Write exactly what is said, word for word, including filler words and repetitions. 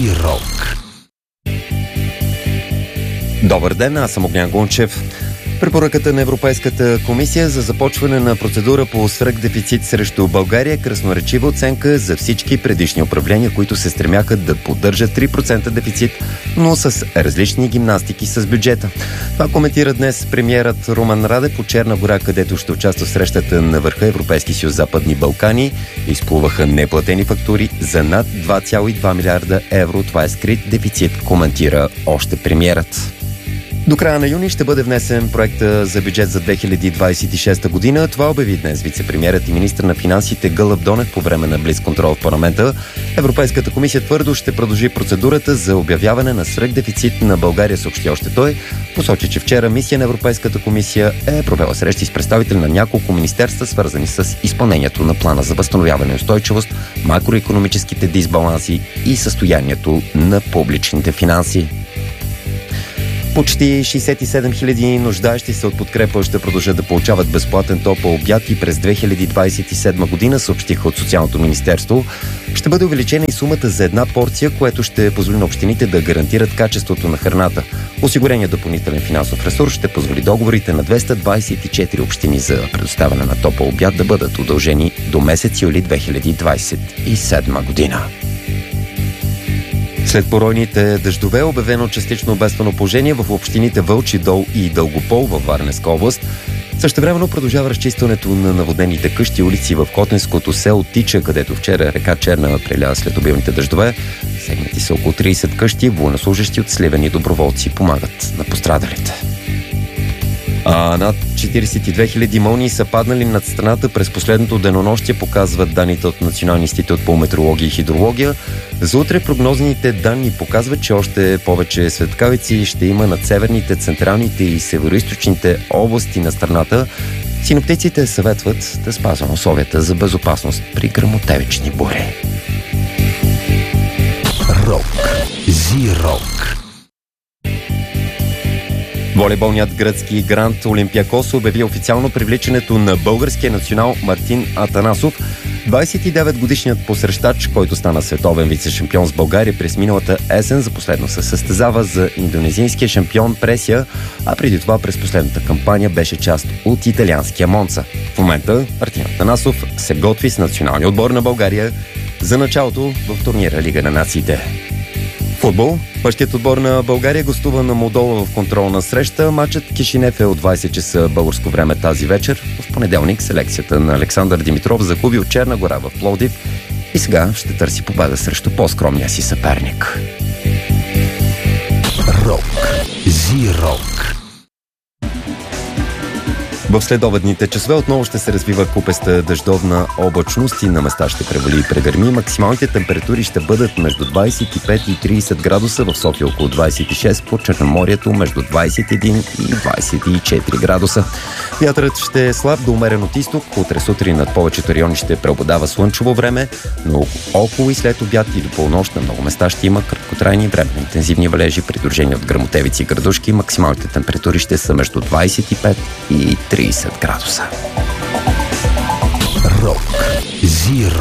Зирок. Добър ден, аз съм Огнян Гунчев. Препоръката на Европейската комисия за започване на процедура по свръхдефицит срещу България е красноречива оценка за всички предишни управления, които се стремяха да поддържат три процента дефицит, но с различни гимнастики с бюджета. Това коментира днес премиерът Румен Радев по Черна гора, където ще участва в срещата на върха Европейски съюз Западни Балкани. Изплуваха неплатени фактури за над два цяло и два милиарда евро. Това е скрит дефицит, коментира още премиерът. До края на юни ще бъде внесен проекта за бюджет за две хиляди двадесет и шеста година. Това обяви днес вице-премиерът и министър на финансите Гълъб Донев по време на блицконтрол в парламента. Европейската комисия твърдо ще продължи процедурата за обявяване на свръхдефицит на България, съобщи още той. Посочи, че вчера мисия на Европейската комисия е провела срещи с представители на няколко министерства, свързани с изпълнението на плана за възстановяване и устойчивост, макроикономическите дисбаланси и състоянието на публичните финанси. Почти шейсет и седем хиляди нуждаещи се от подкрепа ще продължат да получават безплатен топъл обяд и през две хиляди двадесет и седма година, съобщиха от Социалното министерство. Ще бъде увеличена и сумата за една порция, което ще позволи на общините да гарантират качеството на храната. Осигуреният допълнителен финансов ресурс ще позволи договорите на двеста двадесет и четири общини за предоставяне на топъл обяд да бъдат удължени до месец юли две хиляди двадесет и седма година. След поройните дъждове е обявено частично бедствено положение в общините Вълчи дол и Дългопол във Варненска област. Същевременно продължава разчистването на наводнените къщи и улици в Котенското село Тича, където вчера река Черна преля след обилните дъждове. Сегнати са около тридесет къщи, военнослужещи от Сливен и доброволци помагат на пострадалите. А над четиридесет и две хиляди мълнии са паднали над страната през последното денонощие, показват данните от Националния институт по метеорология и хидрология. За утре прогнозните данни показват, че още повече светкавици ще има над северните, централните и североизточните области на страната. Синоптиците съветват да спазваме условията за безопасност при гръмотевични бури. Рок. Зирок. Волейболният гръцки грант Олимпиакос обяви официално привличането на българския национал Мартин Атанасов. двадесет и девет годишният посрещач, който стана световен вице-шампион с България през миналата есен, за последно се състезава за индонезийския шампион Пресия, а преди това през последната кампания беше част от италианския Монца. В момента Мартин Атанасов се готви с националния отбор на България за началото в турнира Лига на нациите. Футбол. Първият отбор на България гостува на Молдова в контролна среща. Матчът Кишинев е от двадесет часа българско време тази вечер. В понеделник селекцията на Александър Димитров загуби от Черна гора в Пловдив и сега ще търси победа срещу по-скромния си съперник. Рок. Зирок. В следобедните часове отново ще се развива купеста дъждовна облачност и на места ще превали и прегърми. Максималните температури ще бъдат между двадесет и пет и тридесет градуса, в София около двадесет и шест, по Черноморието между двадесет и един и двадесет и четири градуса. Вятърът ще е слаб до умерен от изток. Утре сутрин над повечето райони ще преобладава слънчево време, но около и след обяд и до полунощ на много места ще има краткотрайни временно интензивни валежи, придружени от гръмотевици и градушки. Максималните температури ще са между двадесет и пет и тридесет градуса. Рок. Зирок.